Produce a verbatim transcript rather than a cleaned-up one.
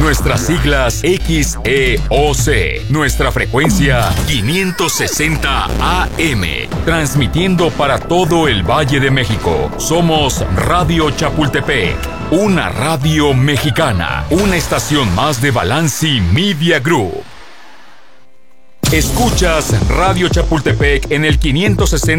Nuestras siglas X E O C. Nuestra frecuencia quinientos sesenta A M. Transmitiendo para todo el Valle de México. Somos Radio Chapultepec. Una radio mexicana. Una estación más de Balanci Media Group. Escuchas Radio Chapultepec en el quinientos sesenta